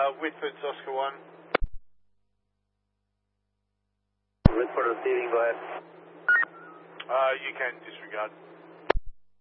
Whitford's Oscar 1. Whitford receiving, go ahead. You can disregard.